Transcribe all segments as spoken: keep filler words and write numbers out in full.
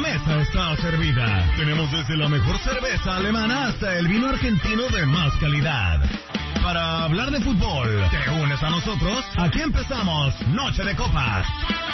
mesa está servida. Tenemos desde la mejor cerveza alemana hasta el vino argentino de más calidad. Para hablar de fútbol, ¿te unes a nosotros? Aquí empezamos Noche de Copas.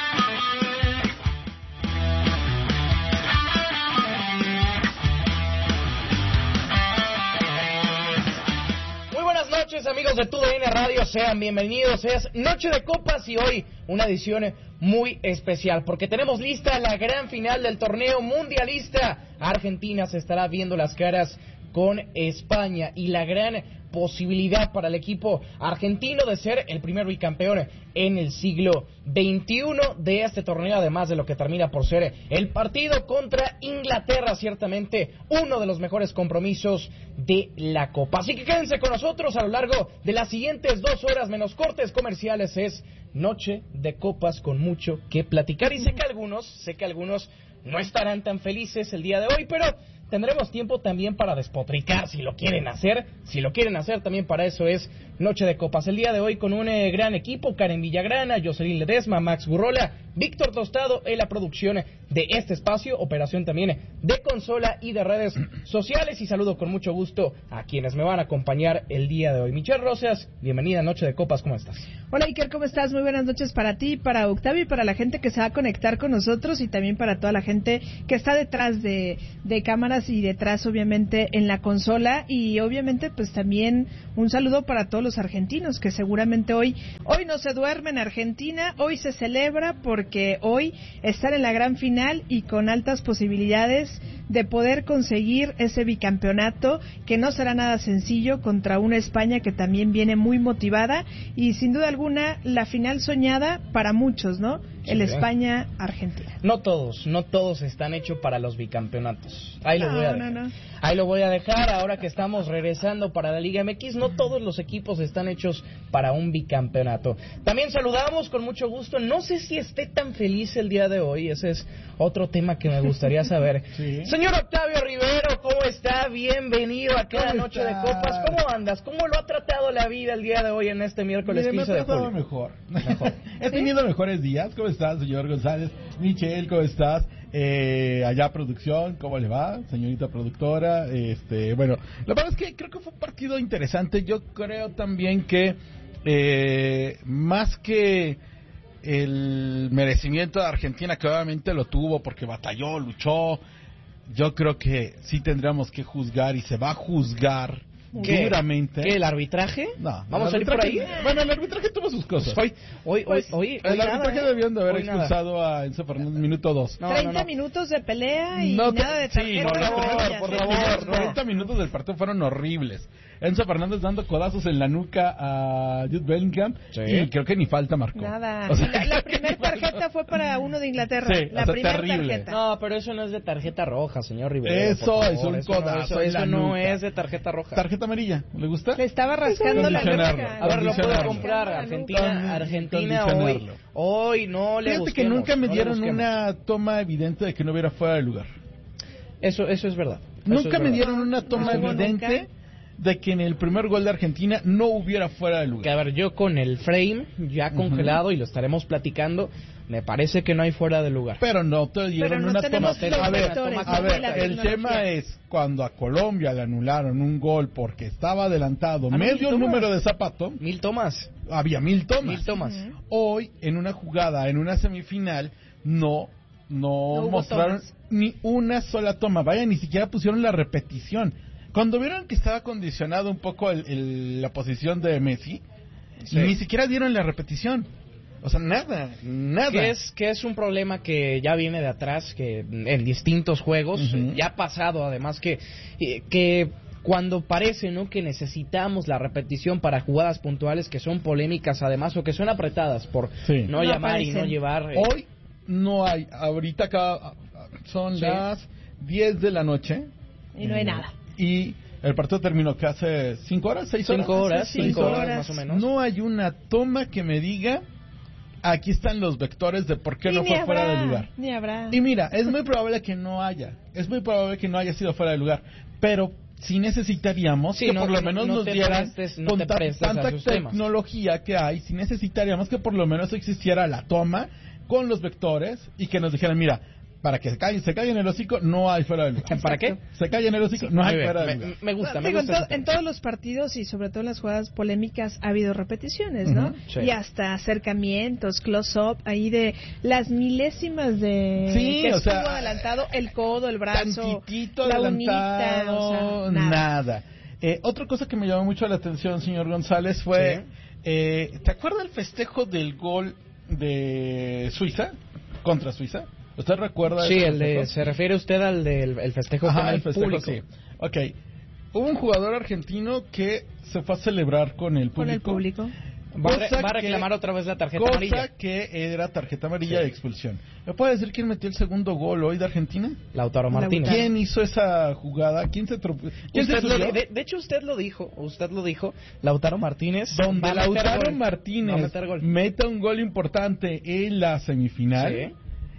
Muy buenas noches, amigos de TUDN Radio, sean bienvenidos. Es Noche de Copas y hoy una edición muy especial porque tenemos lista la gran final del torneo mundialista. Argentina se estará viendo las caras con España y la gran posibilidad para el equipo argentino de ser el primer bicampeón en el siglo veintiuno de este torneo, además de lo que termina por ser el partido contra Inglaterra, ciertamente uno de los mejores compromisos de la Copa. Así que quédense con nosotros a lo largo de las siguientes dos horas menos cortes comerciales. Es Noche de Copas con mucho que platicar y sé que algunos, sé que algunos no estarán tan felices el día de hoy, pero tendremos tiempo también para despotricar si lo quieren hacer, si lo quieren hacer también para eso es Noche de Copas. El día de hoy con un eh, gran equipo, Karen Villagrana, Jocelyn Ledesma, Max Gurrola, Víctor Tostado en la producción de este espacio, operación también de consola y de redes sociales, y saludo con mucho gusto a quienes me van a acompañar el día de hoy. Michelle Rosas, bienvenida a Noche de Copas, ¿cómo estás? Hola Iker, ¿cómo estás? Muy buenas noches para ti, para Octavio y para la gente que se va a conectar con nosotros y también para toda la gente que está detrás de, de cámaras y detrás obviamente en la consola, y obviamente pues también un saludo para todos los argentinos que seguramente hoy hoy no se duerme en Argentina, hoy se celebra porque hoy están en la gran final y con altas posibilidades de poder conseguir ese bicampeonato que no será nada sencillo contra una España que también viene muy motivada y sin duda alguna la final soñada para muchos, ¿no? Sí, el España-Argentina. No todos, no todos están hechos para los bicampeonatos. Ahí no, lo voy a dejar. No, no. Ahí lo voy a dejar ahora que estamos regresando para la Liga M X. No todos los equipos están hechos para un bicampeonato. También saludamos con mucho gusto. No sé si esté tan feliz el día de hoy. Ese es otro tema que me gustaría saber. Sí. Señor Octavio Rivero, ¿cómo está? Bienvenido a cada Noche de Copas. ¿Cómo andas? ¿Cómo lo ha tratado la vida el día de hoy en este miércoles Mire, quince de julio? Me mejor. mejor. He tenido mejores días. ¿Cómo estás, señor González? Michelle, ¿cómo estás? Eh, allá producción, ¿cómo le va, señorita productora? Este, bueno, la verdad es que creo que fue un partido interesante. Yo creo también que eh, más que el merecimiento de Argentina, que obviamente lo tuvo porque batalló, luchó, yo creo que sí tendríamos que juzgar y se va a juzgar ¿Qué? duramente. ¿Qué, el arbitraje? No. ¿Vamos a salir por ahí? Bueno, el arbitraje tuvo sus cosas. Hoy, hoy, hoy, hoy, el hoy arbitraje nada, debían de haber hoy expulsado nada. a Enzo Fernández minuto dos. No, treinta no, no. minutos de pelea y no, nada de tarjeta. Sí, por favor, por favor. No. treinta minutos del partido fueron horribles. Enzo Fernández dando codazos en la nuca a Jude Bellingham, sí. Y creo que ni falta marcó. Nada. O sea, la la primera tarjeta fue para uno de Inglaterra. Sí, la o sea, primera terrible. tarjeta. No, pero eso no es de tarjeta roja, señor Rivero. Eso es un eso codazo. No, eso eso no nuca. es de tarjeta roja. Tarjeta amarilla, ¿le gusta? Le estaba rascando la nuca. A ver, lo puedo comprar. Argentina, Argentina hoy, hoy no le Fíjate busquemos, que nunca me no dieron una toma evidente de que no hubiera fuera de lugar. Eso, eso es verdad. Nunca eso es me verdad. dieron una toma no, evidente nunca. de que en el primer gol de Argentina no hubiera fuera de lugar. Que a ver, yo con el frame ya congelado, uh-huh. y lo estaremos platicando, me parece que no hay fuera de lugar. Pero no te dieron no una toma. A ver, toma a ver el tema es cuando a Colombia le anularon un gol porque estaba adelantado ah, medio no, número de zapato. Mil tomas. Había mil tomas. Mil tomas. Uh-huh. Hoy, en una jugada, en una semifinal, no... No, no mostraron tomas. ni una sola toma. Vaya, ni siquiera pusieron la repetición. Cuando vieron que estaba condicionado un poco el, el, la posición de Messi, sí. Ni siquiera dieron la repetición. O sea, nada, nada. Que es, que es un problema que ya viene de atrás, que en distintos juegos, uh-huh. ya ha pasado además que... que cuando parece, ¿no?, que necesitamos la repetición para jugadas puntuales que son polémicas además o que son apretadas por sí. no, no llamar aparecen. Y no llevar... Eh, Hoy no hay, ahorita acá son sí. las diez de la noche. Y no hay nada. Y el partido terminó que hace cinco horas, seis horas. Cinco horas, sí, cinco horas, horas más o menos. No hay una toma que me diga, aquí están los vectores de por qué y no fue habrá, fuera de lugar. Ni habrá. Y mira, es muy probable que no haya, es muy probable que no haya sido fuera de lugar, pero sí necesitaríamos sí, que no, por lo no, menos no nos dieran, prestes, no con ta- tanta tecnología temas. que hay, sí necesitaríamos que por lo menos existiera la toma con los vectores y que nos dijeran, mira, para que se callen, se callen el hocico, no hay fuera del lugar. ¿Para qué? Se callen el hocico, no hay fuera del me, lugar. me gusta, me Digo, gusta. en, to- en todos los partidos y sobre todo en las jugadas polémicas ha habido repeticiones, ¿no? Uh-huh, sí. Y hasta acercamientos, close-up, ahí de las milésimas de Sí, que o estuvo sea, adelantado, el codo, el brazo, Tantitito la adelantado, unita, o sea, nada. nada. Eh, otra cosa que me llamó mucho la atención, señor González, fue, Sí. eh, ¿te acuerda el festejo del gol de Suiza contra Suiza? ¿Usted recuerda? Sí, ese el de, festejo? se refiere usted al del el festejo Ajá, con el, el festejo, público. sí. Ok. Hubo un jugador argentino que se fue a celebrar con el público. Con el público. Va a, re- Cosa va a reclamar que- otra vez la tarjeta cosa amarilla. que era tarjeta amarilla Sí. de expulsión. ¿Me puede decir quién metió el segundo gol hoy de Argentina? Lautaro Martínez. Lautaro. ¿Quién hizo esa jugada? ¿Quién se trope... ¿Quién se Usted lo- subió? de, de hecho, usted lo dijo, usted lo dijo, Lautaro Martínez. Donde va a meter Lautaro gol. Martínez Va a meter gol. meta un gol importante en la semifinal, Sí.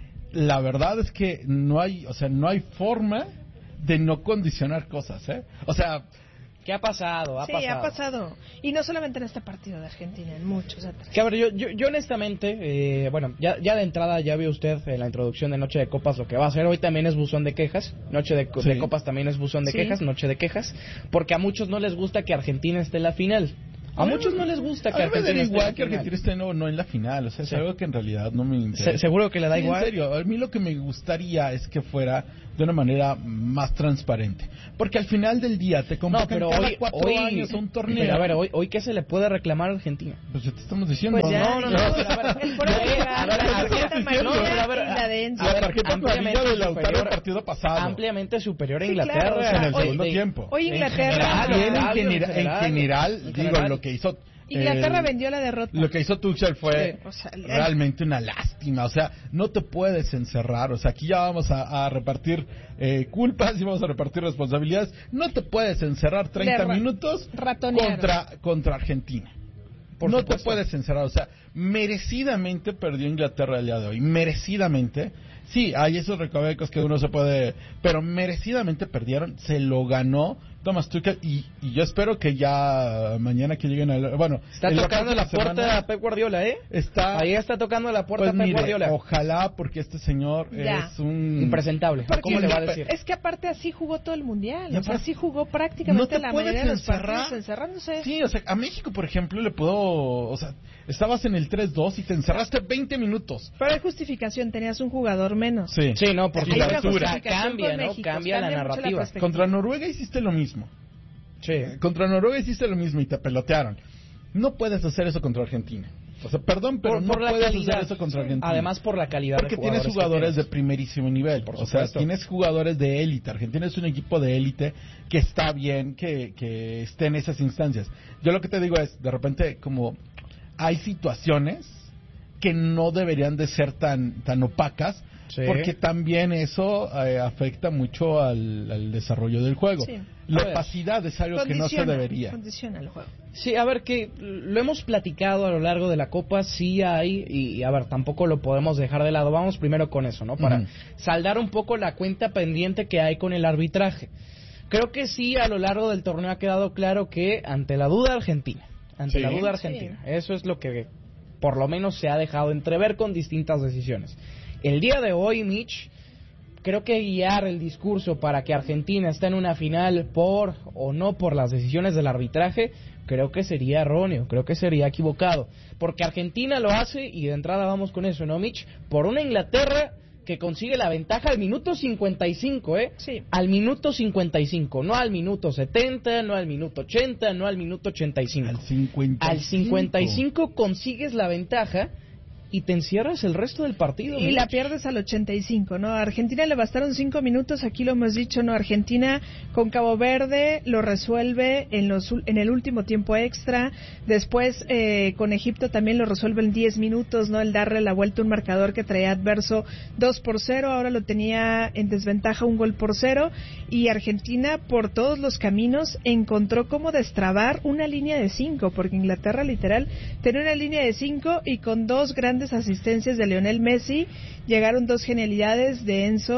la verdad es que no hay, o sea, no hay forma de no condicionar cosas, ¿eh? O sea, ¿Qué ha pasado? Ha sí, pasado. ha pasado. Y no solamente en este partido de Argentina, en muchos atrás. Que a ver, yo, yo, yo honestamente, eh, bueno, ya, ya de entrada ya vio usted en la introducción de Noche de Copas lo que va a hacer. Hoy también es buzón de quejas. Noche de, co- Sí. de Copas también es buzón de Sí. quejas, Noche de quejas. Porque a muchos no les gusta que Argentina esté en la final. A muchos no les gusta que a mí me da Argentina esté en igual la que final. Argentina esté no, no en la final, o sea, Sí. es algo que en realidad no me interesa. Se- seguro que le da Sí, igual. En serio, a mí lo que me gustaría es que fuera de una manera más transparente, porque al final del día te No, convocan pero cada hoy, cuatro hoy, años a un torneo. pero a ver, hoy, hoy ¿qué se le puede reclamar a Argentina? Pues ya te estamos diciendo. Pues ya, no, no, no, ya, pero a ver, el fuera de a lugar, ver, la a ver, tarjeta no, pero a amarilla ver, y la de Enzo. La tarjeta ampliamente amarilla de Lautaro superior- el partido pasado. Ampliamente superior a Sí, Inglaterra. claro, o sea, en el hoy- segundo tiempo. Hoy En Inglaterra, general, Bien, en, hablo en genera- en general, general, en digo, general. lo que hizo Inglaterra eh, vendió la derrota. Lo que hizo Tuchel fue Sí, o sea, el- realmente una lástima. O sea, no te puedes encerrar. O sea, aquí ya vamos a, a repartir eh, culpas y vamos a repartir responsabilidades. No te puedes encerrar treinta Le ra- minutos ratonearon. contra, contra Argentina. Por no supuesto. te puedes encerrar. O sea, merecidamente perdió Inglaterra el día de hoy. Merecidamente. Sí, hay esos recovecos que uno se puede... Pero merecidamente perdieron. Se lo ganó Thomas Tuchel y, y yo espero que ya mañana que lleguen al... Bueno, Está en tocando próxima la puerta semana a Pep Guardiola, ¿eh? Está... Ahí está tocando la puerta Pues a Pep mire, Guardiola. ojalá, porque este señor Ya. es un... Impresentable. Porque ¿Cómo le va a decir? Es que aparte así jugó todo el mundial, Y o sea, aparte- así jugó No prácticamente te la puedes mayoría de los encerrar. partidos encerrándose. Sí, o sea, a México, por ejemplo, le puedo... O sea, estabas en el tres dos y te encerraste veinte minutos. Pero hay justificación, tenías un jugador menos. Sí. Sí, no, por Hay una supuesto. justificación Cambia, con ¿no? México, Cambia la mucho narrativa. perspectiva. Contra Noruega hiciste lo mismo. Sí. Contra Noruega hiciste lo mismo y te pelotearon. No puedes hacer eso contra Argentina. O sea, perdón, pero Por- no por la puedes calidad. hacer eso contra Argentina. Además, por la calidad Porque de tienes jugadores jugadores que de tienes. primerísimo nivel. Por o sea, supuesto. tienes jugadores de élite. Argentina es un equipo de élite que está bien que, que esté en esas instancias. Yo lo que te digo es, de repente, como hay situaciones que no deberían de ser tan, tan opacas, Sí. porque también eso eh, afecta mucho al, al desarrollo del juego. Sí. La A ver, opacidad es algo que no se Condiciona, debería. condiciona el juego. Sí, a ver, que lo hemos platicado a lo largo de la Copa, sí hay, y a ver, tampoco lo podemos dejar de lado. Vamos primero con eso, ¿no? Para Ujú. saldar un poco la cuenta pendiente que hay con el arbitraje. Creo que sí, a lo largo del torneo ha quedado claro que ante la duda Argentina, ante Sí. la duda Argentina, eso es lo que por lo menos se ha dejado entrever con distintas decisiones. El día de hoy, Mitch, creo que guiar el discurso para que Argentina esté en una final por o no por las decisiones del arbitraje, creo que sería erróneo, creo que sería equivocado. Porque Argentina lo hace, y de entrada vamos con eso, ¿no, Mitch? Por una Inglaterra que consigue la ventaja al minuto cincuenta y cinco, ¿eh? Sí. Al minuto cincuenta y cinco, no al minuto setenta, no al minuto ochenta, no al minuto ochenta y cinco. Al cincuenta y cinco. Al cincuenta y cinco consigues la ventaja y te encierras el resto del partido. Y Mitch. la pierdes al ochenta y cinco, ¿no? A Argentina le bastaron cinco minutos, aquí lo hemos dicho, ¿no? Argentina con Cabo Verde lo resuelve en los ul- en el último tiempo extra, después eh, con Egipto también lo resuelve en diez minutos, ¿no? El darle la vuelta a un marcador que traía adverso dos por cero, ahora lo tenía en desventaja un gol por cero, y Argentina por todos los caminos encontró cómo destrabar una línea de cinco, porque Inglaterra literal tenía una línea de cinco y con dos grandes asistencias de Lionel Messi llegaron dos genialidades de Enzo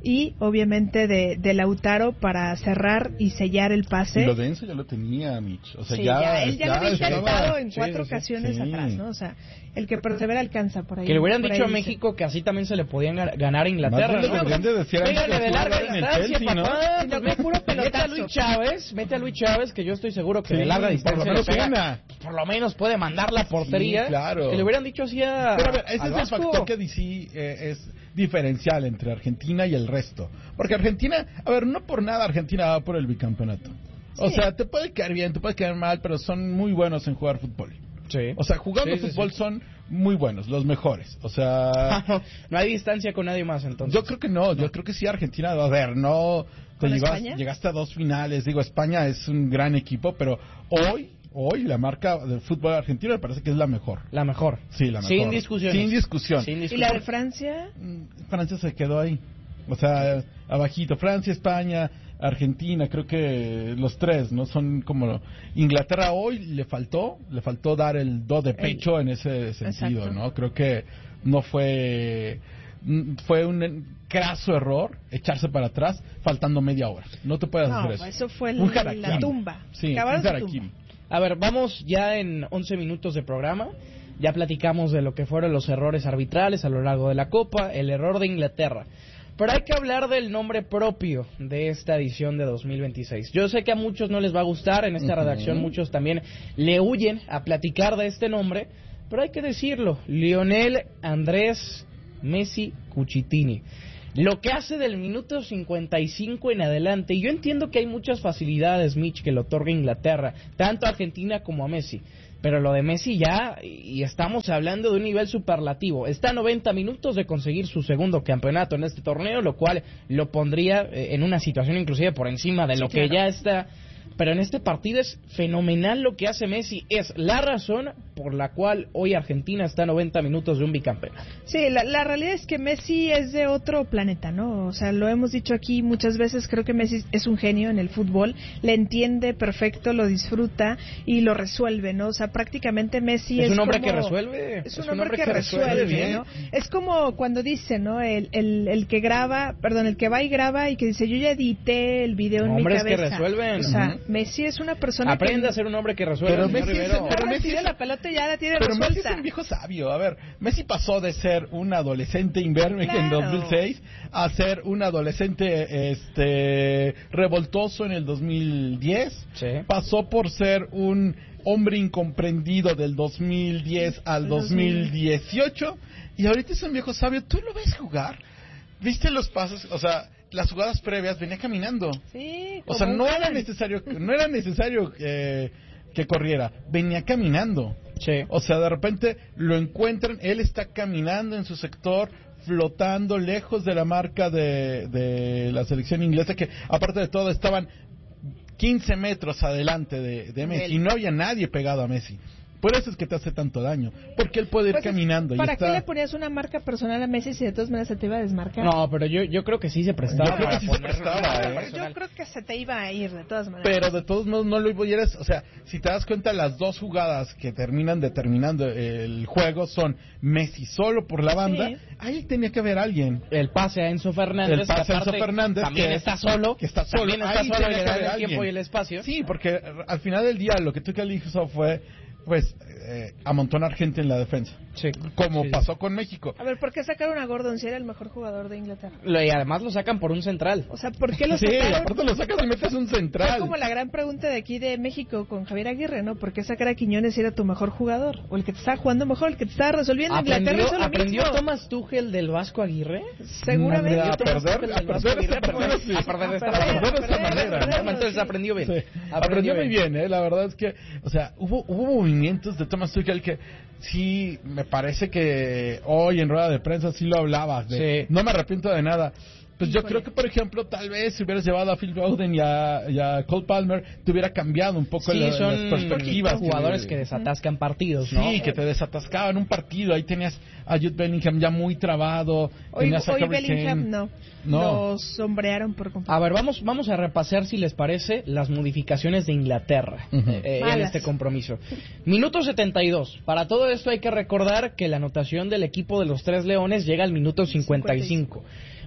y obviamente de, de Lautaro para cerrar y sellar el pase. Y lo de Enzo ya lo tenía, Mitch. O sea, sí, ya, ya, él ya, ya lo había intentado estaba... en cuatro sí, sí, ocasiones sí. atrás, ¿no? O sea, el que persevera alcanza por ahí. Que le hubieran dicho a dice. México que así también se le podían ganar a Inglaterra. Más bien ¿no? le deberían de decir a Pégale México de larga jugar en el distancia, Chelsea, ¿no? papá. Sino que puro Mete a pelotazo. Luis Chávez, mete a Luis Chávez, que yo estoy seguro que Sí, de larga por distancia lo menos le pega. una. Por lo menos puede mandar la portería. Sí, claro. Que le hubieran dicho así a Pero a ver, ese al es el Vasco. factor que dice eh, es diferencial entre Argentina y el resto. Porque Argentina, a ver, no por nada Argentina va por el bicampeonato. O Sí. sea, te puede caer bien, te puede caer mal, pero son muy buenos en jugar fútbol. Sí. O sea, jugando Sí, sí, fútbol sí. son muy buenos, los mejores. O sea, no, no hay distancia con nadie más entonces. yo creo que no, yo creo que sí Argentina, a ver, no te ¿Con llevas- España? llegaste a dos finales, digo, España es un gran equipo, pero hoy, hoy la marca del fútbol argentino me parece que es la mejor. La mejor. Sí, la mejor. Sin discusión. Sin discusión. Sin ¿Y discusión. la de Francia? Mm, Francia se quedó ahí. O sea, abajito. Francia, España, Argentina, creo que los tres, ¿no? Son como... Inglaterra hoy le faltó, le faltó dar el do de pecho en ese sentido, Exacto. ¿no? Creo que no fue... mm, Fue un craso error echarse para atrás faltando media hora. No te puedes No, hacer eso. eso fue Un la, harakiri. la tumba. Sí, Acabaron un su harakiri. tumba. A ver, vamos ya en once minutos de programa. Ya platicamos de lo que fueron los errores arbitrales a lo largo de la Copa, el error de Inglaterra. Pero hay que hablar del nombre propio de esta edición de dos mil veintiséis. Yo sé que a muchos no les va a gustar, en esta Ujú. redacción muchos también le huyen a platicar de este nombre, pero hay que decirlo, Lionel Andrés Messi Cucitini. Lo que hace del minuto cincuenta y cinco en adelante, y yo entiendo que hay muchas facilidades, Mitch, que le otorga Inglaterra, tanto a Argentina como a Messi, pero lo de Messi ya, y estamos hablando de un nivel superlativo, está a noventa minutos de conseguir su segundo campeonato en este torneo, lo cual lo pondría eh, en una situación inclusive por encima de lo Sí, que claro. ya está. Pero en este partido es fenomenal lo que hace Messi. Es la razón por la cual hoy Argentina está a noventa minutos de un bicampeonato. Sí, la, la realidad es que Messi es de otro planeta, ¿no? O sea, lo hemos dicho aquí muchas veces, creo que Messi es un genio en el fútbol, le entiende perfecto, lo disfruta y lo resuelve, ¿no? O sea, prácticamente Messi es Es un hombre como- que resuelve. Es un hombre que resuelve, bien. ¿no? Es como cuando dice, ¿no? El, el, el que graba, perdón, el que va y graba y que dice, yo ya edité el video en Hombres mi que cabeza. resuelven. O sea, Ujú. Messi es una persona Aprende que... a ser un hombre que resuelve. Pero señor Messi es- Rivero. Ya pero Messi recibe es- la pelota y ya la tiene Pero Messi resuelta. es un viejo sabio. A ver, Messi pasó de ser un adolescente imberbe en Claro. dos mil seis a ser un adolescente este revoltoso en el dos mil diez. Sí. Pasó por ser un hombre incomprendido del dos mil diez al El dos mil dieciocho y ahorita es un viejo sabio. ¿Tú lo ves jugar? ¿Viste los pasos? O sea, las jugadas previas venía caminando. Sí, O sea, como no un era Haaland. necesario, no era necesario que, que corriera, venía caminando. Sí. O sea, de repente lo encuentran, él está caminando en su sector, flotando lejos de la marca de, de la selección inglesa, que aparte de todo estaban quince metros adelante de, de Messi, y no había nadie pegado a Messi. Por eso es que te hace tanto daño, porque él puede ir Pues, caminando. ¿Para y qué está... le ponías una marca personal a Messi si de todas maneras se te iba a desmarcar? No, pero yo, yo creo que sí se prestaba. Yo creo que para sí se poner prestaba, una marca ¿eh? personal. Yo creo que se te iba a ir de todas maneras. Pero de todos modos no lo hubieras, o sea, si te das cuenta las dos jugadas que terminan determinando el juego son Messi solo por la banda, Sí. ahí tenía que haber alguien. El pase a Enzo Fernández. El pase que a Enzo aparte Fernández, También que- está solo. que está solo. También está Ahí solo tenía y le que da haber el tiempo alguien. y el espacio. Sí, porque al final del día lo que tú que hizo fue, pues, eh, amontonar gente en la defensa, Sí. como Sí. pasó con México. A ver, ¿por qué sacaron a Gordon si era el mejor jugador de Inglaterra? Lo- Y además lo sacan por un central. O sea, ¿por qué lo Sí, sacaron? aparte lo sacas y metes un Fue central. como la gran pregunta de aquí de México con Javier Aguirre, ¿no? ¿Por qué sacar a Quiñones si era tu mejor jugador? O el que te estaba jugando mejor, el que te estaba resolviendo. Inglaterra ¿Aprendió, hizo lo aprendió mismo. Thomas Tuchel del Vasco Aguirre? Seguramente. A Thomas perder, Tuchel a del Vasco perder de Aguirre, esta a perder- manera, sí. a perder de esta A manera. perder de esta manera. perder. Entonces aprendió bien. Sí, aprendió muy bien, ¿eh? La verdad es que, o sea, hubo, hubo movimientos de Thomas Tuchel que sí, me parece que hoy en rueda de prensa sí lo hablabas. De, Sí. No me arrepiento de nada. Pues yo Híjole. creo que, por ejemplo, tal vez si hubieras llevado a Phil Foden y a, y a Cole Palmer, te hubiera cambiado un poco Sí, la- son las perspectivas. jugadores que desatascan partidos, ¿no? Sí, que te desatascaban un partido. Ahí tenías a Jude Bellingham ya muy trabado. Hoy, tenías a hoy Harry Bellingham Kane. no. No. Lo sombrearon por completo. A ver, vamos, vamos a repasar, si les parece, las modificaciones de Inglaterra Ujú. eh, en Malas. este compromiso. Minuto setenta y dos. Para todo esto hay que recordar que la anotación del equipo de los Tres Leones llega al minuto cincuenta y cinco.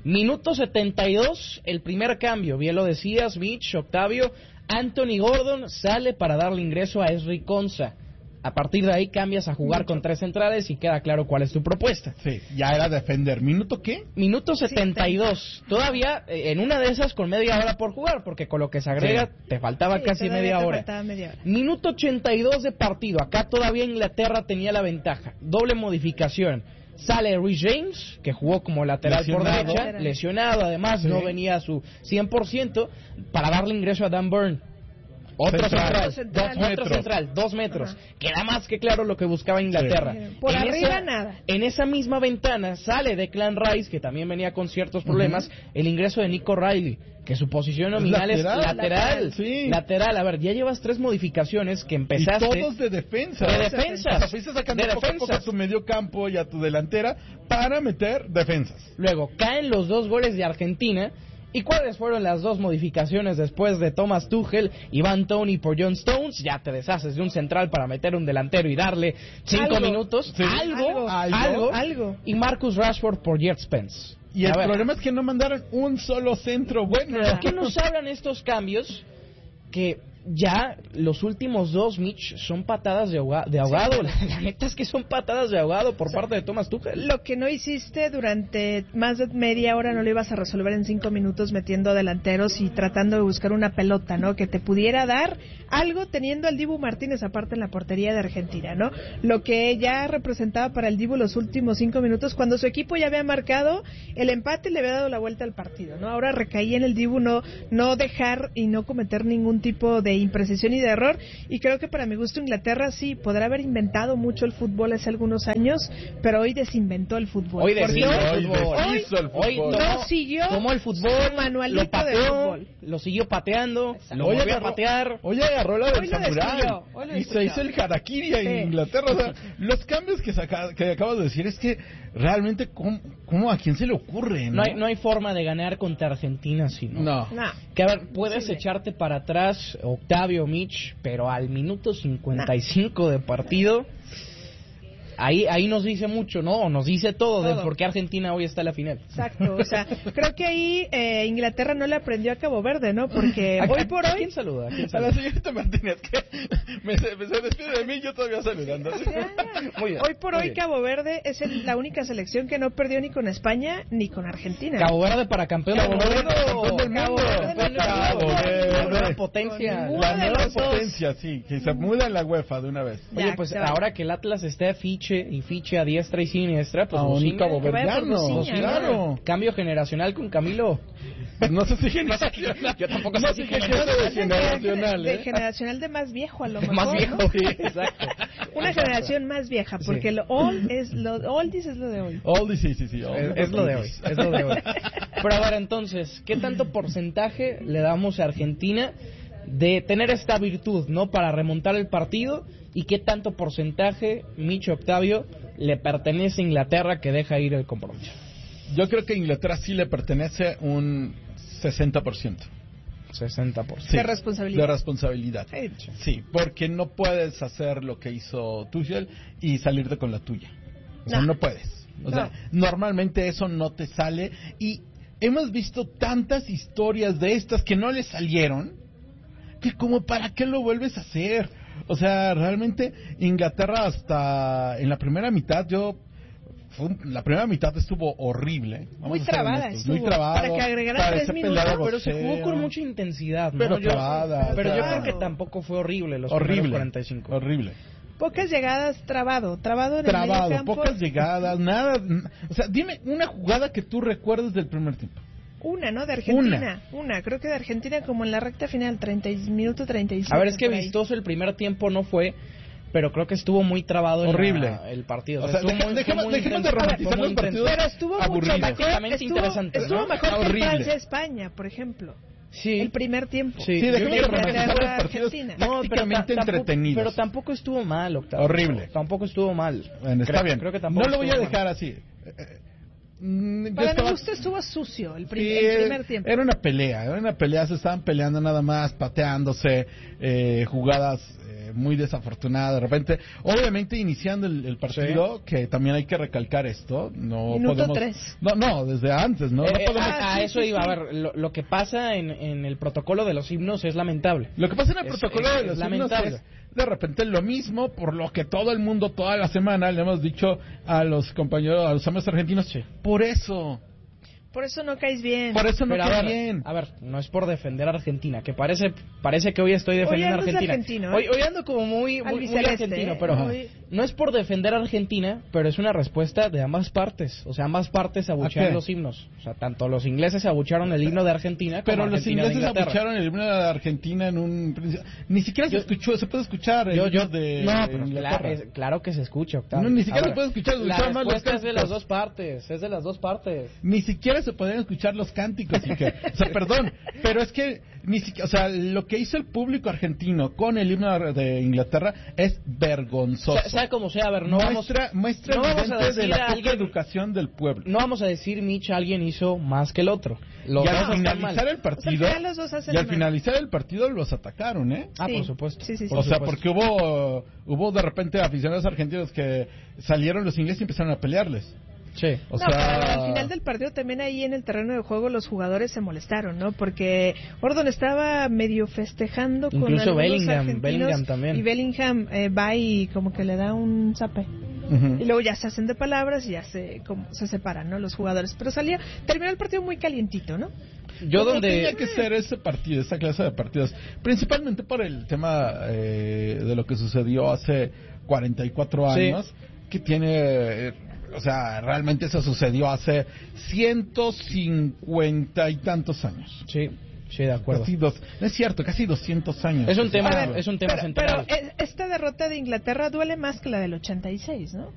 Minuto setenta y dos, el primer cambio, bien lo decías, Mitch, Octavio, Anthony Gordon sale para darle ingreso a Ezri Konsa. A partir de ahí cambias a jugar con tres centrales y queda claro cuál es tu propuesta. Sí, ya era defender. ¿Minuto qué? Minuto setenta y dos. Todavía eh, en una de esas con media hora por jugar, porque con lo que se agrega sí. te faltaba sí, casi media te hora. faltaba media hora. Minuto ochenta y dos de partido. Acá todavía Inglaterra tenía la ventaja. Doble modificación. Sale Reece James, que jugó como lateral lesionado. por derecha, lesionado, además sí. no venía a su cien por ciento, para darle ingreso a Dan Burn. Otro central, central, dos metros. Otro central, dos metros. Ajá. Queda más que claro lo que buscaba Inglaterra. Sí. Por en arriba esa, nada. En esa misma ventana sale Declan Rice, que también venía con ciertos problemas, uh-huh. el ingreso de Nico Riley, que su posición nominal es lateral. Es lateral, lateral, sí. lateral. A ver, ya llevas tres modificaciones que empezaste. Y todos de defensa. De defensa. O sea, fuiste sacando de poco a poco a tu medio campo y a tu delantera para meter defensas. Luego, caen los dos goles de Argentina. ¿Y cuáles fueron las dos modificaciones después de Thomas Tuchel y Van Toney por John Stones? Ya te deshaces de un central para meter un delantero y darle cinco algo. minutos. Sí. Algo, algo, algo, algo. Y Marcus Rashford por Jet Spence. Y el problema es que no mandaron un solo centro bueno. ¿Por qué nos hablan estos cambios que ya los últimos dos, Mitch, son patadas de, ahoga- de ahogado? Sí. La neta es que son patadas de ahogado por o sea, parte de Thomas Tuchel. Lo que no hiciste durante más de media hora no lo ibas a resolver en cinco minutos metiendo delanteros y tratando de buscar una pelota, ¿no? Que te pudiera dar algo teniendo al Dibu Martínez aparte en la portería de Argentina, ¿no? Lo que ya representaba para el Dibu los últimos cinco minutos cuando su equipo ya había marcado el empate y le había dado la vuelta al partido, ¿no? Ahora recaía en el Dibu no, no dejar y no cometer ningún tipo de imprecisión y de error, y creo que para mi gusto Inglaterra sí podrá haber inventado mucho el fútbol hace algunos años, pero hoy desinventó el fútbol. Hoy deshizo el fútbol. Hoy, el fútbol. Hoy no siguió tomó el fútbol, manualito lo pateó, de fútbol. Lo siguió pateando, Exacto. lo hoy volvió agarró, a patear. Hoy agarró la del samurái y se hizo el harakiri en sí. Inglaterra. O sea, los cambios que, saca, que acabas de decir es que realmente, ¿cómo, cómo a quién se le ocurre? ¿no? No, hay, no hay forma de ganar contra Argentina, sino. No. no. Que a ver, puedes sí, echarte para atrás, Octavio, Mitch, pero al minuto cincuenta y cinco no. de partido, ahí ahí nos dice mucho, ¿no? Nos dice todo, todo. de por qué Argentina hoy está en la final. Exacto, o sea, creo que ahí eh, Inglaterra no le aprendió a Cabo Verde, ¿no? Porque hoy por hoy... ¿A quién saluda? ¿A, quién saluda? A la señorita Martínez, que me, me se despide de mí, yo todavía saludando. Ya, ya. Muy bien, hoy por muy hoy bien. Cabo Verde es el, la única selección que no perdió ni con España ni con Argentina. Cabo Verde para campeón Cabo del Verde, campeón del Cabo mundo. Verde, Cabo Verde. La nueva potencia. La nueva potencia, sí, que se muda en la UEFA de una vez. Oye, pues ya, ahora que el Atlas esté fiche y fiche a diestra y siniestra, pues a un Bucinha, Cabo Verdeano, claro. Cambio generacional con Camilo. No sé si generacional. Yo tampoco no sé si qué de generacional. De ¿eh? generacional de más viejo a lo mejor. Más viejo, ¿no? sí, exacto. Una generación más vieja, porque sí. lo old es lo oldies es lo de hoy. Oldies, sí, sí, sí. Es, es lo de hoy, es lo de hoy. Pero a ver, entonces, ¿qué tanto porcentaje le damos a Argentina de tener esta virtud, ¿no? Para remontar el partido, y qué tanto porcentaje, Micho Octavio, le pertenece a Inglaterra que deja ir el compromiso? Yo creo que a Inglaterra sí le pertenece un sesenta por ciento. sesenta por ciento. Sí, de responsabilidad. De responsabilidad. Sí, porque no puedes hacer lo que hizo Tuchel y salirte con la tuya. O sea, no, no puedes. O no. sea, normalmente eso no te sale, y hemos visto tantas historias de estas que no le salieron, que como para qué lo vuelves a hacer. O sea, realmente Inglaterra hasta en la primera mitad, yo fue un, la primera mitad estuvo horrible. Vamos muy trabada estuvo. Muy trabado. Para que agregara tres minutos. Pero se jugó con mucha intensidad, ¿no? Pero yo, trabada. Pero trabada. yo creo que tampoco fue horrible los horrible, primeros cuarenta y cinco. Horrible. Pocas llegadas, trabado, trabado en trabado, el medio campo. Pocas llegadas, nada. O sea, dime una jugada que tú recuerdes del primer tiempo. Una, ¿no? De Argentina. Una. Una. Creo que de Argentina como en la recta final, treinta minuto treinta y cinco. A ver, es que vistoso el primer tiempo no fue, pero creo que estuvo muy trabado horrible en la, el partido. O sea, estuvo deja, muy, dejemos, muy dejemos intenso, de romantizar los partidos. Pero estuvo aburridos. mucho mejor. Estuvo, interesante, estuvo ¿no? mejor horrible. que Francia-España, por ejemplo. Sí. El primer tiempo. Sí, sí dejemos de romantizar los partidos no, tácticamente pero entretenidos. Pero tampoco estuvo mal, Octavio. Horrible. Tampoco estuvo mal. Bueno, está creo, bien. Creo que tampoco no lo voy a dejar mal. así. Mm, Para estaba... mi gusto estuvo sucio el, prim sí, el primer tiempo. Era una pelea, era una pelea, se estaban peleando nada más, pateándose, eh, jugadas eh, muy desafortunada de repente. Obviamente iniciando el, el partido, sí. que también hay que recalcar esto, no Minuto podemos... tres. No, no, desde antes, ¿no? Eh, no podemos... a, a eso iba, a ver, lo, lo que pasa en, en el protocolo de los himnos es lamentable. Lo que pasa en el es, protocolo es, de los es himnos lamentable. es de repente lo mismo, por lo que todo el mundo toda la semana le hemos dicho a los compañeros, a los amigos argentinos, sí. por eso... Por eso no caes bien. Por eso no Pero caes a ver, bien. A ver, no es por defender a Argentina, que parece parece que hoy estoy defendiendo a Argentina. Argentino, ¿eh? Hoy, hoy ando como muy, muy, muy argentino, ¿eh? pero Hoy... no es por defender a Argentina, pero es una respuesta de ambas partes. O sea, ambas partes abuchean los himnos. O sea, tanto los ingleses abucharon el himno de Argentina como Pero los Argentina ingleses de Inglaterra. abucharon el himno de Argentina en un... Ni siquiera yo, se escuchó, se puede escuchar el yo, yo, himno de No, pero Inglaterra. claro, es, claro que se escucha, Octavio. No, ni siquiera Ahora, se puede escuchar. La escuchar más respuesta los es de las dos partes, es de las dos partes. Ni siquiera se podían escuchar los cánticos. Y que, o sea, perdón, pero es que ni siquiera, o sea, lo que hizo el público argentino con el himno de Inglaterra es vergonzoso. Sea, sea como sea, a ver, no muestra, vamos, muestra no vamos a decir de la a poca alguien, educación del pueblo. No vamos a decir, Mitch, alguien hizo más que el otro. Los y dos al finalizar mal. el partido, o sea, los dos hacen y al mal. finalizar el partido los atacaron, ¿eh? Ah, sí. por supuesto. Sí, sí, sí. Por o sea, supuesto. porque hubo, hubo de repente aficionados argentinos que salieron los ingleses y empezaron a pelearles. Sí. O no, sea... pero al final del partido también ahí en el terreno de juego los jugadores se molestaron, ¿no? Porque Ordon estaba medio festejando con incluso algunos Bellingham, argentinos Bellingham también. y Bellingham eh, va y como que le da un zape. Uh-huh. Y luego ya se hacen de palabras y ya se como se separan, ¿no? Los jugadores. Pero salía, terminó el partido muy calientito, ¿no? Yo ¿Cómo donde tenía que ser ese partido, esa clase de partidos? Principalmente por el tema eh, de lo que sucedió hace cuarenta y cuatro años, sí. que tiene... Eh, o sea, realmente eso sucedió hace ciento cincuenta y tantos años. Sí, sí, de acuerdo. Casi dos, no es cierto, casi doscientos años. Es un tema, ver, es un tema pero, central. Pero esta derrota de Inglaterra duele más que la del ochenta y seis, ¿no?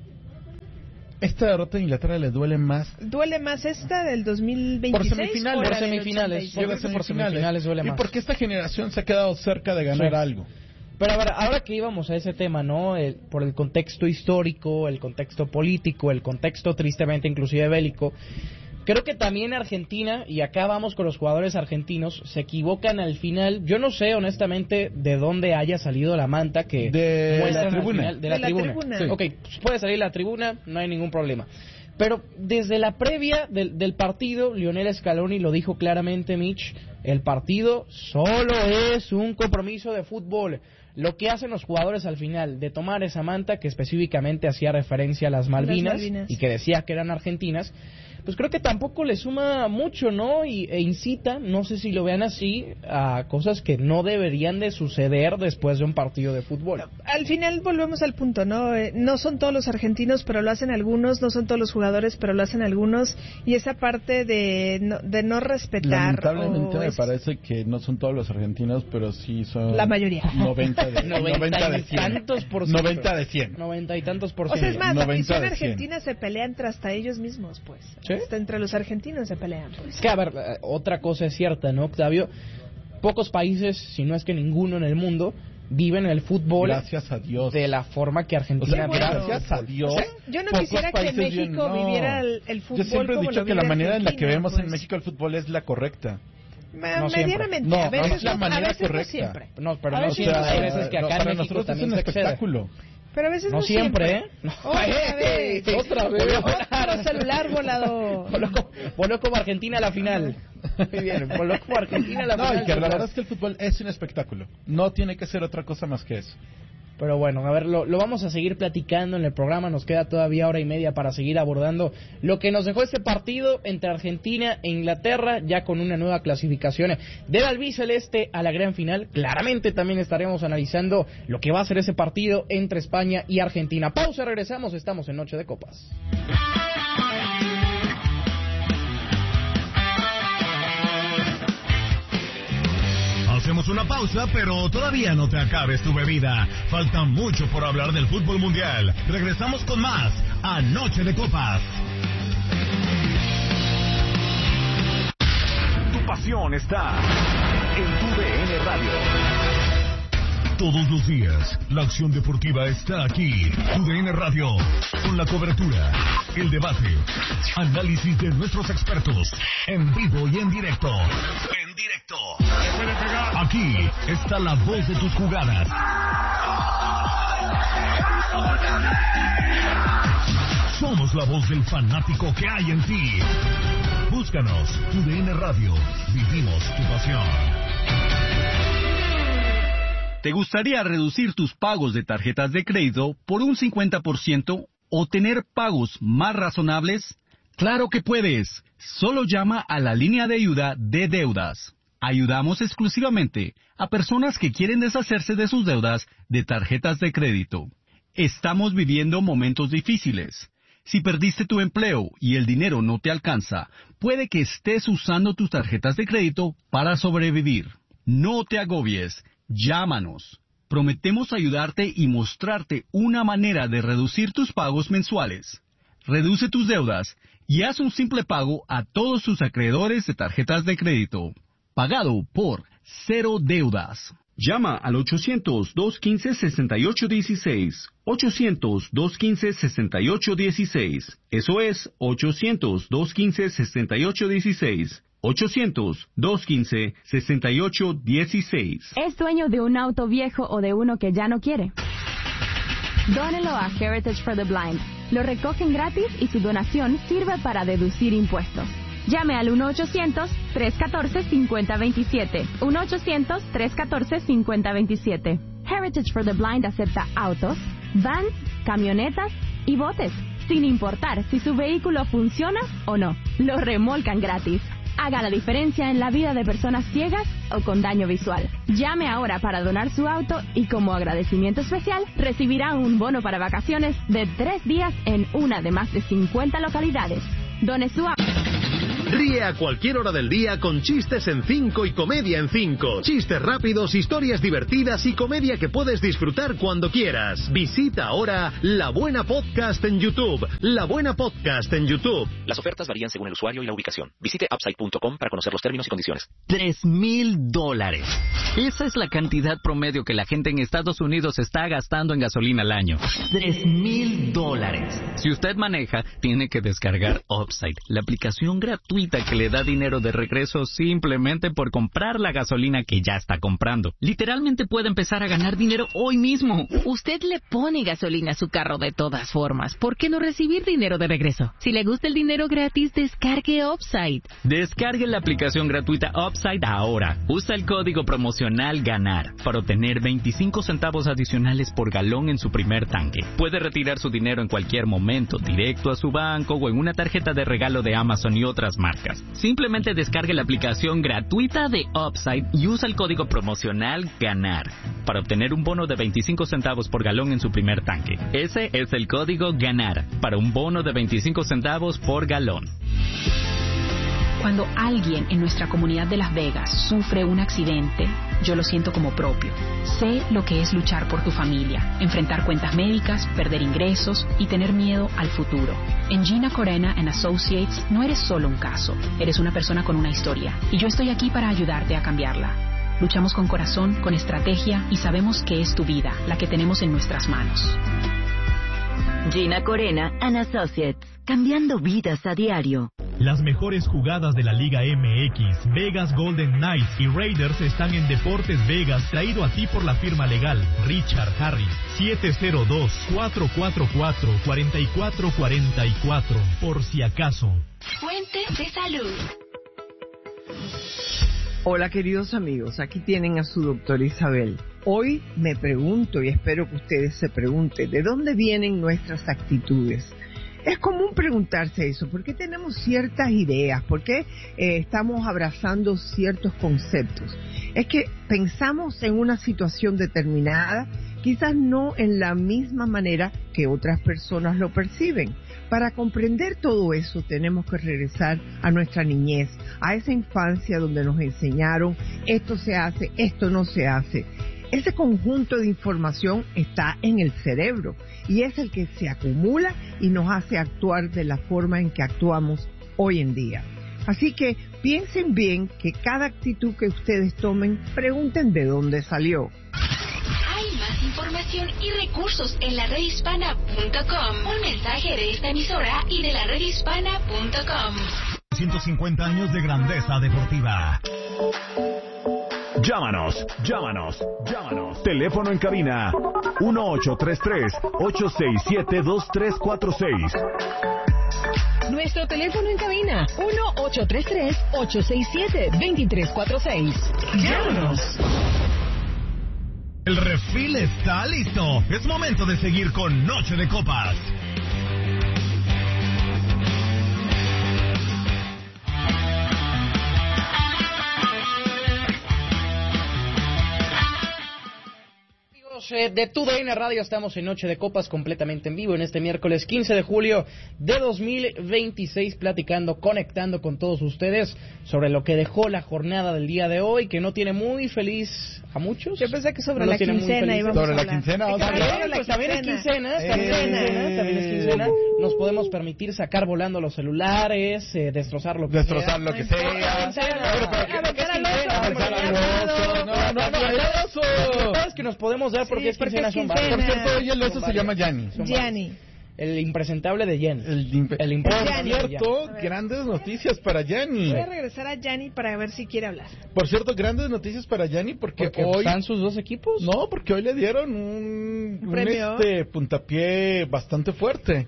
Esta derrota de Inglaterra le duele más. ¿Duele más esta del dos mil veintiséis? Por semifinales. Por semifinales. Yo creo que por semifinales duele más. Y porque esta generación se ha quedado cerca de ganar sí. algo. Pero ahora, ahora que íbamos a ese tema, ¿no? El, por el contexto histórico, el contexto político, el contexto tristemente inclusive bélico, creo que también Argentina, y acá vamos con los jugadores argentinos, se equivocan al final. Yo no sé honestamente de dónde haya salido la manta que de muestran la tribuna. Final, de, de la, la tribuna. tribuna. Sí. Ok, pues puede salir la tribuna, no hay ningún problema. Pero desde la previa del, del partido, Lionel Scaloni lo dijo claramente, Mitch, el partido solo es un compromiso de fútbol. Lo que hacen los jugadores al final de tomar esa manta que específicamente hacía referencia a las Malvinas, las Malvinas. y que decía que eran argentinas, pues creo que tampoco le suma mucho, ¿no? Y, e incita, no sé si lo vean así, a cosas que no deberían de suceder después de un partido de fútbol. Al final volvemos al punto, ¿no? Eh, no son todos los argentinos, pero lo hacen algunos, no son todos los jugadores, pero lo hacen algunos, y esa parte de no, de no respetar... Lamentablemente me es... parece que no son todos los argentinos, pero sí son... La mayoría. noventa de, noventa de cien. Tantos por ciento. noventa de cien. noventa y tantos por ciento. O sea, es más, la afición argentina se pelea entre hasta ellos mismos, pues. ¿Sí? Hasta entre los argentinos se pelean, pues. Es que, a ver, otra cosa es cierta, ¿no, Octavio? Pocos países, si no es que ninguno en el mundo, viven el fútbol gracias a Dios de la forma que Argentina o sea, vive. Gracias a Dios. O sea, yo no quisiera que México bien, no. viviera el, el fútbol. Yo siempre he dicho que la manera en la que vemos pues. en México el fútbol es la correcta. No medianamente, no, a veces no es la no, manera a veces correcta. No siempre. No, pero a no siempre. No, hay veces que acá no, en para México nosotros también es un se excede. espectáculo. Pero a veces no, no siempre, siempre. ¿eh? No. Otra vez. Otra vez. Otro celular volado. Voló como Argentina a la final. Muy bien, voló como Argentina a la no, final. No, y que la verdad es que el fútbol es un espectáculo. No tiene que ser otra cosa más que eso. Pero bueno, a ver, lo, lo vamos a seguir platicando en el programa. Nos queda todavía hora y media para seguir abordando lo que nos dejó este partido entre Argentina e Inglaterra, ya con una nueva clasificación del albiceleste a la gran final. Claramente también estaremos analizando lo que va a ser ese partido entre España y Argentina. Pausa, regresamos, estamos en Noche de Copas. Hacemos una pausa, pero todavía no te acabes tu bebida. Falta mucho por hablar del fútbol mundial. Regresamos con más a Noche de Copas. Tu pasión está en tu D N Radio. Todos los días, la acción deportiva está aquí. Tu D N Radio, con la cobertura, el debate, análisis de nuestros expertos, en vivo y en directo. En directo. Aquí está la voz de tus jugadas. Somos la voz del fanático que hay en ti. Búscanos, Tu D N Radio. Vivimos tu pasión. ¿Te gustaría reducir tus pagos de tarjetas de crédito por un cincuenta por ciento o tener pagos más razonables? ¡Claro que puedes! Solo llama a la línea de ayuda de deudas. Ayudamos exclusivamente a personas que quieren deshacerse de sus deudas de tarjetas de crédito. Estamos viviendo momentos difíciles. Si perdiste tu empleo y el dinero no te alcanza, puede que estés usando tus tarjetas de crédito para sobrevivir. No te agobies. Llámanos. Prometemos ayudarte y mostrarte una manera de reducir tus pagos mensuales. Reduce tus deudas y haz un simple pago a todos tus acreedores de tarjetas de crédito. Pagado por Cero Deudas. Llama al ochocientos, dos uno cinco, seis ocho uno seis. ochocientos, dos uno cinco, seis ocho uno seis. Eso es ochocientos, dos uno cinco, seis ocho uno seis. ochocientos, dos uno cinco, seis ocho uno seis. ¿Es dueño de un auto viejo o de uno que ya no quiere? Dónelo a Heritage for the Blind. Lo recogen gratis y su donación sirve para deducir impuestos. Llame al uno ochocientos, tres uno cuatro, cinco cero dos siete. uno ochocientos, tres uno cuatro, cinco cero dos siete. Heritage for the Blind acepta autos, vans, camionetas y botes, sin importar si su vehículo funciona o no. Lo remolcan gratis. Haga la diferencia en la vida de personas ciegas o con daño visual. Llame ahora para donar su auto y como agradecimiento especial recibirá un bono para vacaciones de tres días en una de más de cincuenta localidades. Done su auto. Ríe a cualquier hora del día con Chistes en cinco y Comedia en cinco. Chistes rápidos, historias divertidas y comedia que puedes disfrutar cuando quieras. Visita ahora La Buena Podcast en YouTube. La Buena Podcast en YouTube. Las ofertas varían según el usuario y la ubicación. Visite upside punto com para conocer los términos y condiciones. Tres mil dólares. Esa es la cantidad promedio que la gente en Estados Unidos está gastando en gasolina al año. Tres mil dólares. Si usted maneja, tiene que descargar Upside, la aplicación gratuita que le da dinero de regreso simplemente por comprar la gasolina que ya está comprando. Literalmente puede empezar a ganar dinero hoy mismo. Usted le pone gasolina a su carro de todas formas. ¿Por qué no recibir dinero de regreso? Si le gusta el dinero gratis, descargue Upside. Descargue la aplicación gratuita Upside ahora. Usa el código promocional GANAR para obtener veinticinco centavos adicionales por galón en su primer tanque. Puede retirar su dinero en cualquier momento, directo a su banco o en una tarjeta de regalo de Amazon y otras marcas. Simplemente descargue la aplicación gratuita de Upside y usa el código promocional GANAR para obtener un bono de veinticinco centavos por galón en su primer tanque. Ese es el código GANAR para un bono de veinticinco centavos por galón. Cuando alguien en nuestra comunidad de Las Vegas sufre un accidente, yo lo siento como propio. Sé lo que es luchar por tu familia, enfrentar cuentas médicas, perder ingresos y tener miedo al futuro. En Gina Corena and Associates no eres solo un caso, eres una persona con una historia y yo estoy aquí para ayudarte a cambiarla. Luchamos con corazón, con estrategia y sabemos que es tu vida la que tenemos en nuestras manos. Gina Corena and Associates, cambiando vidas a diario. Las mejores jugadas de la Liga M X, Vegas Golden Knights y Raiders están en Deportes Vegas, traído a ti por la firma legal Richard Harris. siete cero dos, cuatro cuatro cuatro, cuatro cuatro cuatro cuatro, por si acaso. Fuentes de salud. Hola queridos amigos, aquí tienen a su doctora Isabel. Hoy me pregunto y espero que ustedes se pregunten, ¿de dónde vienen nuestras actitudes? Es común preguntarse eso, ¿por qué tenemos ciertas ideas? ¿Por qué eh, estamos abrazando ciertos conceptos? Es que pensamos en una situación determinada, quizás no en la misma manera que otras personas lo perciben. Para comprender todo eso tenemos que regresar a nuestra niñez, a esa infancia donde nos enseñaron esto se hace, esto no se hace. Ese conjunto de información está en el cerebro y es el que se acumula y nos hace actuar de la forma en que actuamos hoy en día. Así que piensen bien que cada actitud que ustedes tomen, pregunten de dónde salió. Hay más información y recursos en la red hispana punto com. Un mensaje de esta emisora y de la red hispana punto com. ciento cincuenta años de grandeza deportiva. Llámanos, llámanos, llámanos. Teléfono en cabina uno ocho tres tres, ocho seis siete, dos tres cuatro seis. Nuestro teléfono en cabina uno ocho tres tres, ocho seis siete, dos tres cuatro seis. Llámanos. El refil está listo. Es momento de seguir con Noche de Copas. De Tu D N Radio estamos en Noche de Copas completamente en vivo en este miércoles quince de julio de dos mil veintiséis, platicando, conectando con todos ustedes sobre lo que dejó la jornada del día de hoy, que no tiene muy feliz a muchos. Yo pensé que sobre no la quincena íbamos sobre a la hablar. quincena vamos a También, hablar. pues, también es quincena, Eh. también es quincena, también es quincena. Nos podemos permitir sacar volando los celulares, eh, destrozar lo que Destrozar sea. lo que sea. No, no, no, el oso. Los que nos podemos dar porque Sí, es porque quincena es son quincena. varios. Por cierto, hoy el oso se llama Gianni. Gianni. El impresentable de Jen. El, imp- El Por impresentable de cierto, A ver. grandes noticias para Gianni. Voy a regresar a Gianni para ver si quiere hablar. Por cierto, grandes noticias para Gianni porque, Porque hoy están sus dos equipos. no, porque hoy le dieron un, ¿Un un, premio? este puntapié bastante fuerte.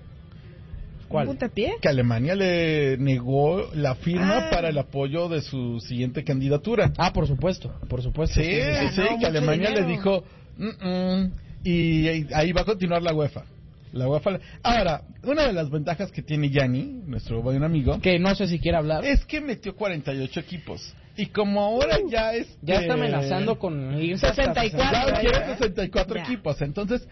¿Cuál? ¿Un puntapié? Que Alemania le negó la firma Ah. para el apoyo de su siguiente candidatura. Ah, por supuesto, por supuesto. Sí, sí, sí, Ganó que mucho Alemania dinero. le dijo "Mm, mm", y ahí- ahí va a continuar la UEFA. La UEFA. Ahora, una de las ventajas que tiene Gianni, nuestro buen amigo, Que no sé si quiere hablar. es que metió cuarenta y ocho equipos. Y como ahora ya es Ya está amenazando con irse hasta sesenta y cuatro. ya ¿eh? quiere sesenta y cuatro Ya. equipos. Entonces,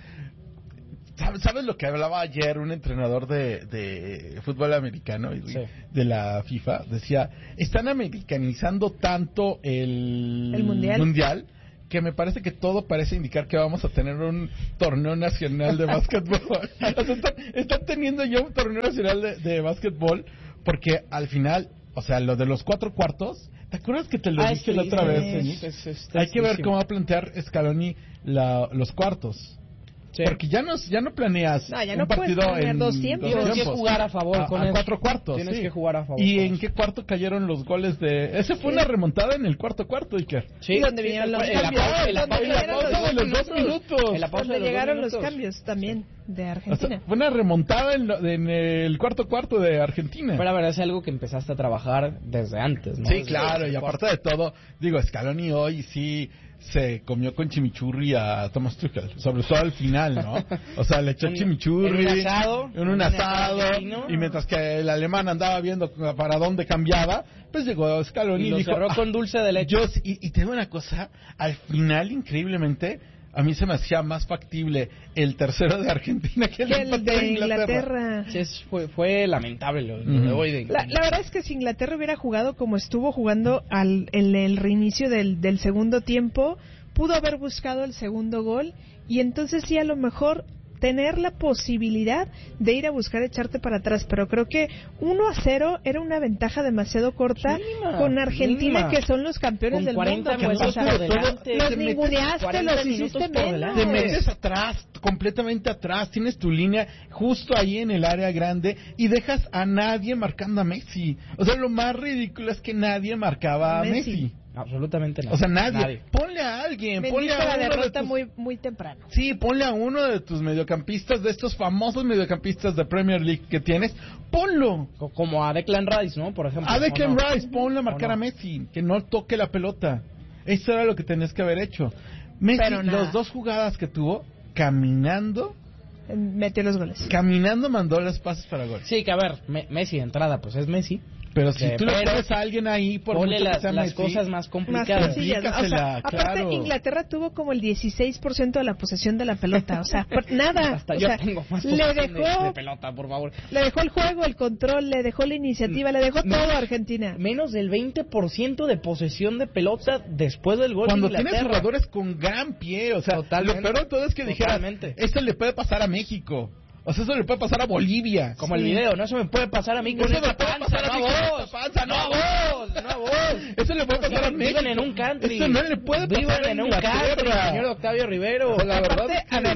¿sabes, ¿sabes lo que hablaba ayer un entrenador de, de fútbol americano y Sí. de la FIFA? Decía, están americanizando tanto el, El mundial. mundial que me parece que todo parece indicar que vamos a tener un torneo nacional de básquetbol. O sea, están, están teniendo ya un torneo nacional de, de básquetbol porque al final, o sea, lo de los cuatro cuartos, ¿te acuerdas que te lo Ah, dije sí, la otra sí, vez, es- Denis? es- es Hay que ver tristísimo. cómo va a plantear Scaloni la, los cuartos. Sí. Porque ya no, ya no planeas No, ya un no puedes partido planear en dos tiempos. Tienes que tiempos. jugar a favor A- con a eso. cuatro cuartos. Tienes sí. que jugar a favor ¿Y con en eso. qué cuarto cayeron los goles de...? Ese fue una remontada en el cuarto cuarto, Iker. Sí, ¿Y dónde vinieron sí, los en la cambios? pausa- en la ¿Dónde pausa- En la llegaron pausa de los dos minutos. En la pausa Donde de los llegaron dos los minutos. cambios también de O sea, Argentina. fue una remontada en, lo- en el cuarto cuarto de Argentina. Pero la verdad es algo que empezaste a trabajar desde antes, ¿no? Sí, Desde- claro, y aparte de todo, digo, Scaloni hoy sí se comió con chimichurri a Thomas Tuchel, sobre todo al final, ¿no? O sea, le echó Un- chimichurri en un asado, en un un asado, asado, y mientras que el alemán andaba viendo para dónde cambiaba, pues llegó Scaloni Y y, lo dijo, cerró "Ah, con dulce de leche". yo sí", y, y te digo una cosa, al final, increíblemente, a mí se me hacía más factible el tercero de Argentina que el, Que el empate de Inglaterra. Sí, es- fue, fue lamentable lo, lo Ujú. de hoy. De, La, la verdad es que si Inglaterra hubiera jugado como estuvo jugando al, en el reinicio del, del segundo tiempo, pudo haber buscado el segundo gol y entonces sí a lo mejor tener la posibilidad de ir a buscar echarte para atrás, pero creo que uno a cero era una ventaja demasiado corta Mínima, con Argentina, mínima. que son los campeones Con del cuarenta mundo. Pues, minutos o sea, por delante. los te metes ninguneaste, cuarenta los minutos hiciste por menos. delante. Te metes atrás, completamente atrás, tienes tu línea justo ahí en el área grande y dejas a nadie marcando a Messi. O sea, lo más ridículo es que nadie marcaba a Messi. Messi. Absolutamente nada. O sea, nadie. Nadie. Ponle a alguien, ponle Vendiste a la uno de derrota tus... muy, muy temprano. Sí, ponle a uno de tus mediocampistas, de estos famosos mediocampistas de Premier League que tienes, ponlo. Co- Como a Declan Rice, ¿no? Por ejemplo. A Declan ¿o no? Rice, ponle a marcar ¿O no? a Messi, que no toque la pelota. Eso era lo que tenías que haber hecho. Messi, Pero nada. las dos jugadas que tuvo, caminando, Eh, Metió los goles. caminando mandó los pases para gol. Sí, que a ver, Me- Messi de entrada, pues es Messi. Pero si Eh, tú le pero pones a alguien ahí, por ponle mucho que las, sea las Messi, cosas más Más complicadas. sencillas, ¿no? O sea, Explícasela, aparte claro. Inglaterra tuvo como el dieciséis por ciento de la posesión de la pelota, o sea, por- nada. Hasta o yo sea, tengo más le posesión de, dejó, de pelota, por favor. le dejó el juego, el control, le dejó la iniciativa, le dejó Me- todo a Argentina. Menos del veinte por ciento de posesión de pelota después del gol cuando de tienes Inglaterra. jugadores con gran pie, o sea, Totalmente. lo peor de todo es que dijeras, Totalmente. esto le puede pasar a México, o sea, eso le puede pasar a Bolivia. Como el video, ¿no? Eso me puede pasar a mí con Eso esta me puede panza, pasar a no mí a con esta vos. panza, no a vos, no a vos. Eso le puede pasar a Viven- México. Viven en un country. Eso no le puede pasar Viven a en un Inglaterra. country, señor Octavio Rivero. O sea, la Aparte, verdad es que a ver, es-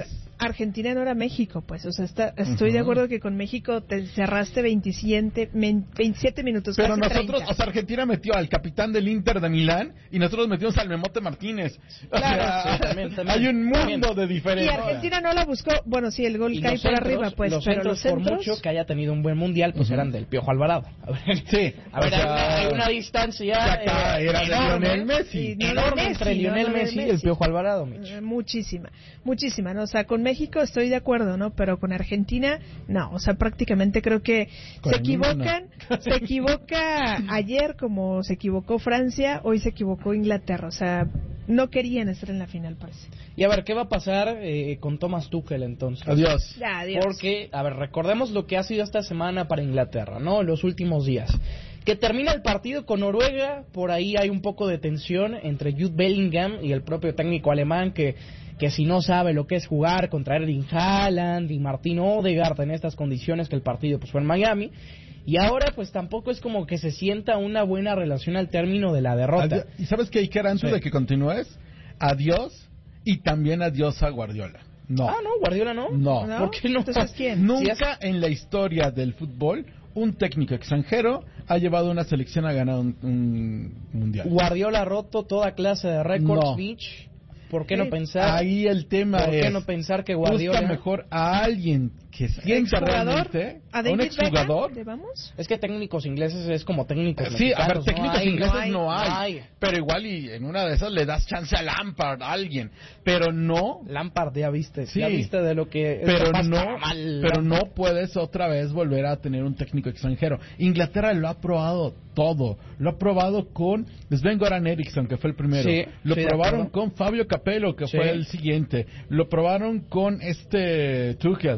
Argentina no era México, pues, o sea, está, estoy Uh-huh. de acuerdo que con México te cerraste veintisiete, veintisiete minutos. Pero casi nosotros, treinta. o sea, Argentina metió al capitán del Inter de Milán y nosotros metimos al Memote Martínez. O Claro, sea, sí, también, también. hay un mundo También. de Y diferencia. Argentina no la buscó, bueno, sí, el gol Y cae los por centros, arriba, pues, los pero centros, los centros... por mucho que haya tenido un buen mundial, pues Uh-huh. eran del Piojo Alvarado. A ver, Sí, a ver, o hay, sea, una, hay una distancia acá eh, era de enorme, Lionel Messi. Y no enorme de entre Messi, Lionel no de Messi y el Messi. Piojo Alvarado, Mitch. Eh, Muchísima, muchísima, ¿no? O sea, con México estoy de acuerdo, ¿no? Pero con Argentina, no. O sea, prácticamente creo que Con se ninguno. equivocan, se equivoca ayer como se equivocó Francia, hoy se equivocó Inglaterra. O sea, no querían estar en la final, parece. Y a ver, ¿qué va a pasar eh, con Thomas Tuchel entonces? Adiós. Ya, adiós. Porque, a ver, recordemos lo que ha sido esta semana para Inglaterra, ¿no? Los últimos días. Que termina el partido con Noruega, por ahí hay un poco de tensión entre Jude Bellingham y el propio técnico alemán que, que si no sabe lo que es jugar contra Erling Haaland y Martín Odegaard en estas condiciones que el partido pues fue en Miami. Y ahora pues tampoco es como que se sienta una buena relación al término de la derrota. Adiós. ¿Y sabes qué, Iker, antes Sí. de que continúes? Adiós y también adiós a Guardiola. No. Ah, no, Guardiola no. No. ¿No? ¿Por qué no? Entonces, ¿quién? Nunca en la historia del fútbol un técnico extranjero ha llevado una selección a ganar un, un mundial. Guardiola ha roto toda clase de récords, No. Mitch. ¿Por qué Sí. no pensar? Ahí el tema ¿Por qué es, no pensar que Guardiola... busca mejor a alguien que sienta ¿Exjugador? realmente, ¿A un David exjugador. Beckham? ¿Le vamos? Es que técnicos ingleses es como técnicos Sí, a ver, mexicanos, técnicos no hay, ingleses no hay, no hay. pero igual y en una de esas le das chance a Lampard, a alguien, pero no, Lampard, ya viste, Sí. ya viste de lo que... es pero capaz no, para mal, pero Lampard. no puedes otra vez volver a tener un técnico extranjero. Inglaterra lo ha probado todo, lo ha probado con Sven-Goran Eriksson, que fue el primero, Sí, lo sí, de probaron acuerdo. con Fabio Capello, que Sí. fue el siguiente, lo probaron con este Tuchel,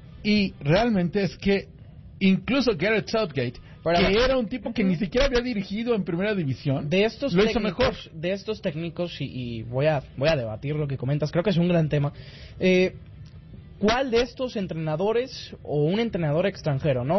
y realmente es que incluso Gareth Southgate, Pero, que a ver, era un tipo que ni siquiera había dirigido en primera división, de estos lo hizo técnicos, mejor. de estos técnicos y, y voy a voy a debatir lo que comentas, creo que es un gran tema. Eh, ¿Cuál de estos entrenadores o un entrenador extranjero, no?